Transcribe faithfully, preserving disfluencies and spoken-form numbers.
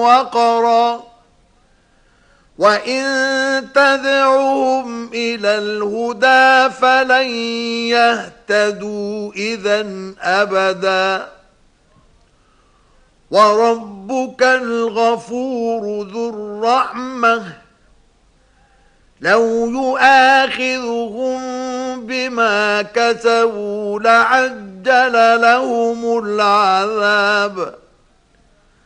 وقرا وإن تدعوهم إلى الهدى فلن يهتدوا إذن أبدا وربك الغفور ذو الرحمة لو يؤاخذهم بما كسبوا لعجل لهم العذاب